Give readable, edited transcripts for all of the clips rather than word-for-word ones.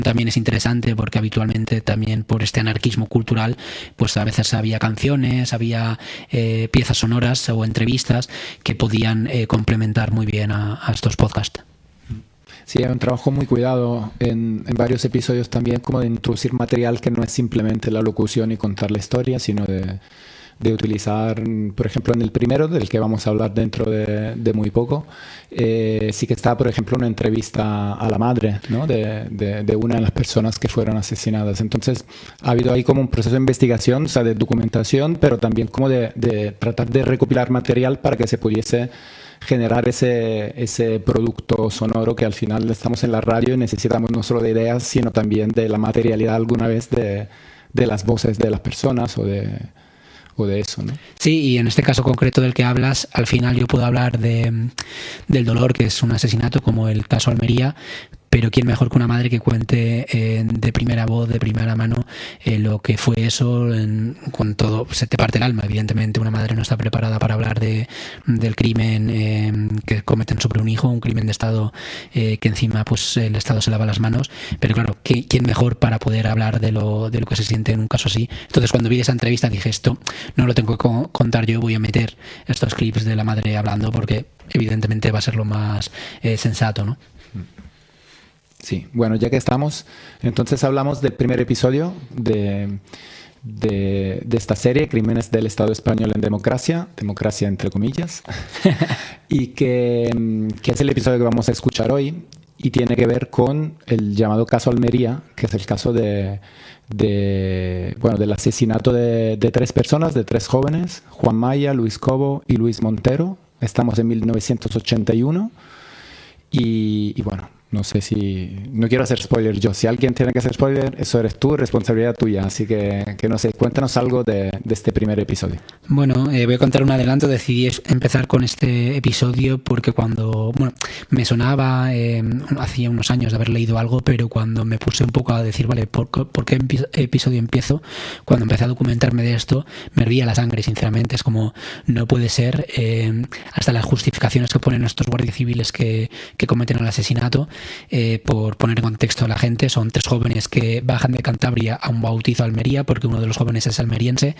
también es interesante porque habitualmente también por este anarquismo cultural, pues a veces había canciones, había piezas sonoras o entrevistas que podían complementar muy bien a estos podcasts. Sí, hay un trabajo muy cuidado en varios episodios también, como de introducir material que no es simplemente la locución y contar la historia, sino de utilizar, por ejemplo, en el primero, del que vamos a hablar dentro de muy poco, sí que está, por ejemplo, una entrevista a la madre, ¿no? de una de las personas que fueron asesinadas. Entonces, ha habido ahí como un proceso de investigación, o sea, de documentación, pero también como de tratar de recopilar material para que se pudiese generar ese producto sonoro que al final estamos en la radio y necesitamos no solo de ideas, sino también de la materialidad alguna vez de las voces de las personas o de eso, ¿no? Sí, y en este caso concreto del que hablas, al final yo puedo hablar del dolor, que es un asesinato como el caso Almería, pero quién mejor que una madre que cuente de primera voz, de primera mano, lo que fue eso, con todo, se te parte el alma. Evidentemente una madre no está preparada para hablar del crimen que cometen sobre un hijo, un crimen de Estado que encima pues el Estado se lava las manos, pero claro, ¿quién mejor para poder hablar de lo que se siente en un caso así? Entonces cuando vi esa entrevista dije, esto no lo tengo que contar yo, voy a meter estos clips de la madre hablando porque evidentemente va a ser lo más sensato, ¿no? Sí, bueno, ya que estamos, entonces hablamos del primer episodio de esta serie, Crímenes del Estado Español en Democracia entre comillas, y que es el episodio que vamos a escuchar hoy y tiene que ver con el llamado caso Almería, que es el caso del asesinato de 3 personas, de 3 jóvenes, Juan Maya, Luis Cobo y Luis Montero. Estamos en 1981 y bueno, no sé si... No quiero hacer spoiler yo. Si alguien tiene que hacer spoiler, eso eres tú, responsabilidad tuya. Así que no sé, cuéntanos algo de este primer episodio. Bueno, voy a contar un adelanto. Decidí empezar con este episodio porque me sonaba, hacía unos años de haber leído algo, pero cuando me puse un poco a decir, vale, ¿por qué episodio empiezo? Cuando empecé a documentarme de esto, me hervía la sangre, sinceramente. Es como, no puede ser, hasta las justificaciones que ponen estos guardias civiles que cometen el asesinato. Por poner en contexto a la gente, son 3 jóvenes que bajan de Cantabria a un bautizo a Almería porque uno de los jóvenes es almeriense,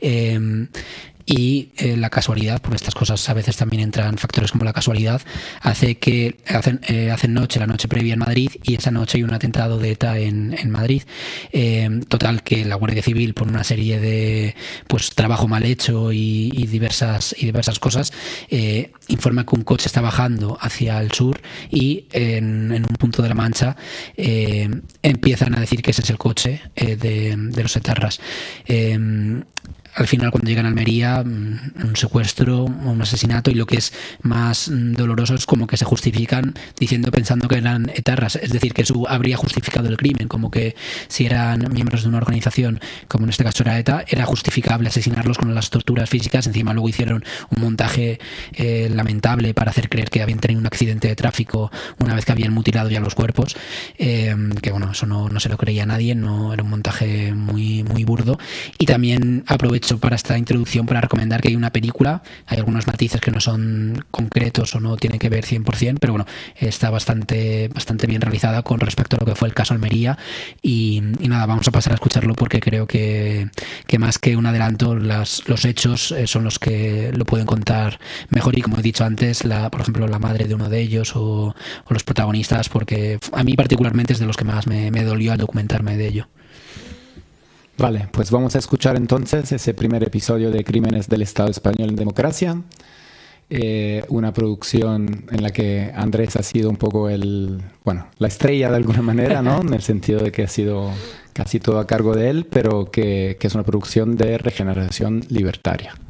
y la casualidad, porque estas cosas a veces también entran factores como la casualidad, hace que hacen noche, la noche previa en Madrid, y esa noche hay un atentado de ETA en Madrid. Total, que la Guardia Civil, por una serie de trabajo mal hecho y diversas cosas, informa que un coche está bajando hacia el sur y en un punto de la Mancha empiezan a decir que ese es el coche de los etarras. Al final, cuando llegan a Almería, un secuestro, un asesinato, y lo que es más doloroso es como que se justifican pensando que eran etarras, es decir, que eso habría justificado el crimen, como que si eran miembros de una organización, como en este caso era ETA, era justificable asesinarlos con las torturas físicas. Encima luego hicieron un montaje lamentable para hacer creer que habían tenido un accidente de tráfico una vez que habían mutilado ya los cuerpos, que bueno, eso no se lo creía nadie, no era un montaje muy, muy burdo. Y también aprovecho para esta introducción para recomendar que hay una película, hay algunos matices que no son concretos o no tienen que ver 100%, pero bueno, está bastante bien realizada con respecto a lo que fue el caso Almería, y nada, vamos a pasar a escucharlo porque creo que más que un adelanto, los hechos son los que lo pueden contar mejor, y como he dicho antes, por ejemplo la madre de uno de ellos o los protagonistas, porque a mí particularmente es de los que más me dolió al documentarme de ello. Vale, pues vamos a escuchar entonces ese primer episodio de Crímenes del Estado Español en Democracia, una producción en la que Andrés ha sido un poco la estrella de alguna manera, ¿no? En el sentido de que ha sido casi todo a cargo de él, pero que es una producción de Regeneración Libertaria.